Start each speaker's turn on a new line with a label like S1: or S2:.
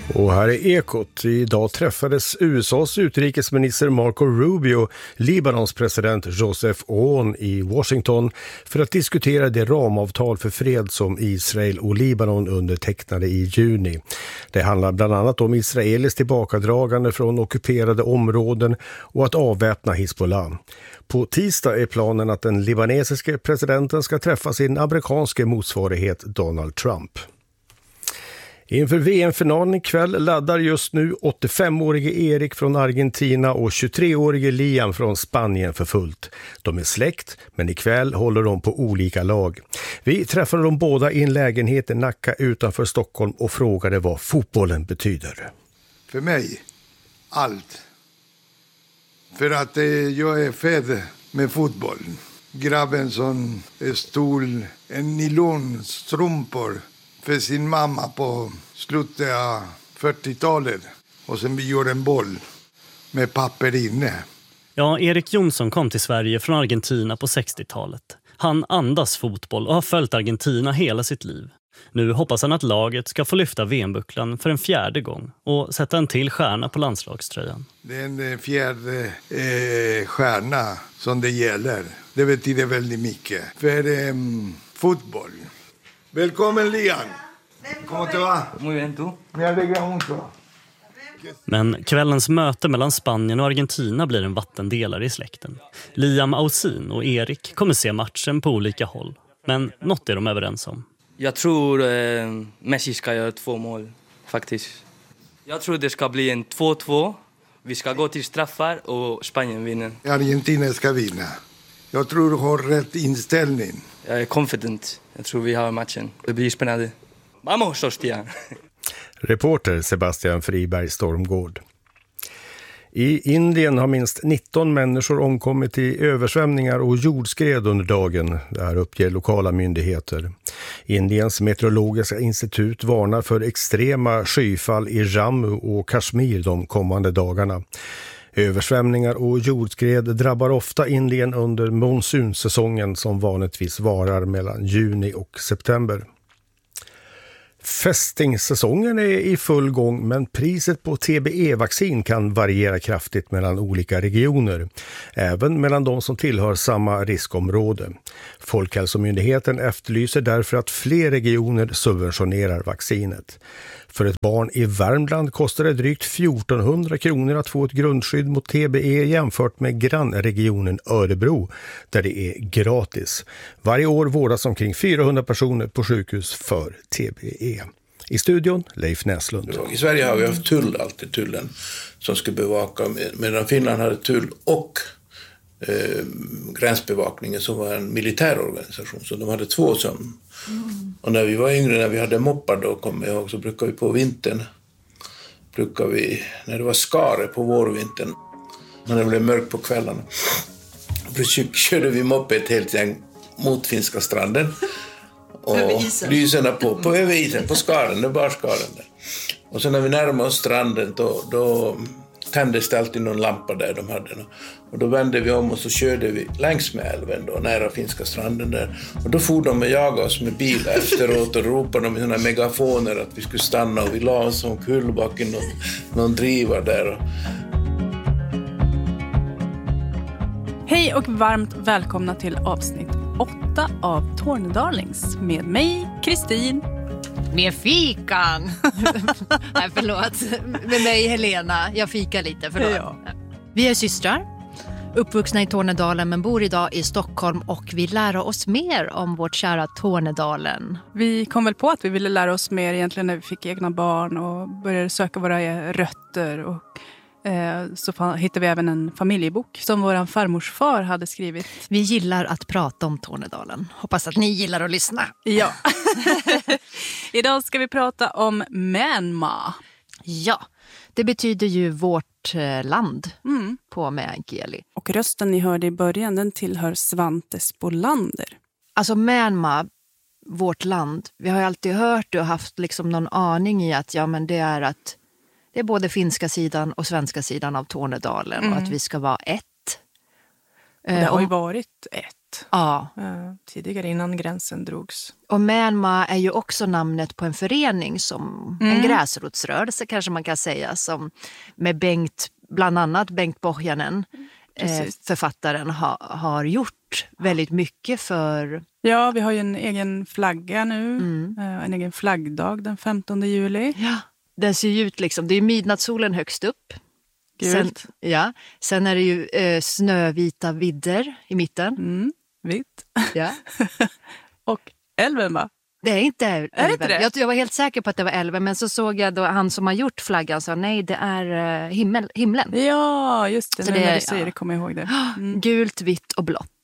S1: Och här är Ekot. Idag träffades USAs utrikesminister Marco Rubio, Libanons president Joseph Aoun i Washington för att diskutera det ramavtal för fred som Israel och Libanon undertecknade i juni. Det handlar bland annat om israeliskt tillbakadragande från ockuperade områden och att avväpna Hizbollah. På tisdag är planen att den libanesiske presidenten ska träffa sin amerikanske motsvarighet Donald Trump. Inför VM-finalen ikväll laddar just nu 85-årige Erik från Argentina och 23-årige Liam från Spanien för fullt. De är släkt, men ikväll håller de på olika lag. Vi träffade dem båda i en lägenhet i Nacka utanför Stockholm och frågade vad fotbollen betyder.
S2: För mig, allt. För att jag är född med fotboll. Grabben som stod en nylonstrumpor för sin mamma på slutet av 40-talet. Och sen vi gjorde en boll med papper inne.
S3: Ja, Erik Jonsson kom till Sverige från Argentina på 60-talet. Han andas fotboll och har följt Argentina hela sitt liv. Nu hoppas han att laget ska få lyfta VM-bucklan för en 4:e gång och sätta en till stjärna på landslagströjan.
S2: Det är en 4:e stjärna som det gäller. Det betyder väldigt mycket för fotboll. Välkommen Lian! ¿Cómo te va?
S4: Muy bien, ¿tú?
S2: Me alegra mucho.
S3: Men kvällens möte mellan Spanien och Argentina blir en vattendelare i släkten. Liam Ausin och Erik kommer se matchen på olika håll. Men något är de överens om.
S4: Jag tror Messi ska göra 2 mål, faktiskt. Jag tror det ska bli en 2-2. Vi ska gå till straffar och Spanien vinner.
S2: Argentina ska vinna. Jag tror du har rätt inställning.
S4: Jag är confident. Jag tror vi har matchen. Det blir spännande. Vamos, hostia!
S1: Reporter Sebastian Friberg Stormgård. I Indien har minst 19 människor omkommit i översvämningar och jordskred under dagen. Det här uppger lokala myndigheter. Indiens meteorologiska institut varnar för extrema skyfall i Jammu och Kashmir de kommande dagarna. Översvämningar och jordskred drabbar ofta Indien under monsunsäsongen som vanligtvis varar mellan juni och september. Fästingssäsongen är i full gång, men priset på TBE-vaccin kan variera kraftigt mellan olika regioner, även mellan de som tillhör samma riskområde. Folkhälsomyndigheten efterlyser därför att fler regioner subventionerar vaccinet. För ett barn i Värmland kostar det drygt 1400 kronor att få ett grundskydd mot TBE jämfört med grannregionen Örebro, där det är gratis. Varje år vårdas omkring 400 personer på sjukhus för TBE. I studion, Leif Näslund.
S5: I Sverige har vi haft alltid tullen som ska bevaka, medan Finland hade tull och gränsbevakningen som var en militärorganisation, så de hade 2 som. Och när vi var yngre, när vi hade moppar, då kom jag ihåg, så brukade vi på vintern, när det var skare på vårvintern, när det blev mörkt på kvällarna, då körde vi moppe ett helt gäng mot finska stranden och lyserna på över isen, på skaren, det var skaren där. Och sen när vi närmade oss stranden då tändes det alltid någon lampa där de hade. Och då vände vi om och så körde vi längs med älven då, nära finska stranden där. Och då for de och jagade oss med bilar efteråt och ropade de med såna megafoner att vi skulle stanna, och vi la oss som kullbacken någon driva där.
S6: Hej och varmt välkomna till avsnitt 8 av Tornedalings med mig, Kristin.
S7: Med fikan. Nej, förlåt. Med mig, Helena. Jag fikar lite, förlåt. Ja. Vi är systrar, uppvuxna i Tornedalen men bor idag i Stockholm, och vi lär oss mer om vårt kära Tornedalen.
S6: Vi kom väl på att vi ville lära oss mer egentligen när vi fick egna barn och började söka våra rötter. Och så hittade vi även en familjebok som vår farmors far hade skrivit.
S7: Vi gillar att prata om Tornedalen. Hoppas att ni gillar att lyssna.
S6: Ja. Idag ska vi prata om Myanmar.
S7: Ja, det betyder ju vårt land på meänkieli.
S6: Och rösten ni hörde i början, den tillhör Svante Spolander.
S7: Alltså Myanmar, vårt land. Vi har ju alltid hört och haft liksom någon aning i att det är både finska sidan och svenska sidan av Tornedalen och att vi ska vara ett.
S6: Och det har ju varit ett.
S7: Ja.
S6: Tidigare innan gränsen drogs.
S7: Och Myanmar är ju också namnet på en förening som en gräsrotsrörelse kanske man kan säga, som med bland annat Bengt Pohjanen, författaren, har gjort väldigt mycket för...
S6: Ja, vi har ju en egen flagga nu, en egen flaggdag den 15 juli.
S7: Ja, den ser ju ut liksom, det är midnattssolen högst upp. Sen är det ju snövita vidder i mitten.
S6: Vitt.
S7: Ja.
S6: Och älven, va?
S7: Det är inte älven.
S6: Är det inte det?
S7: Jag var helt säker på att det var älven, men så såg jag då han som har gjort flaggan sa nej, det är himlen.
S6: Ja, just det.
S7: Så
S6: när du säger det kommer jag ihåg det.
S7: Gult, vitt och blått.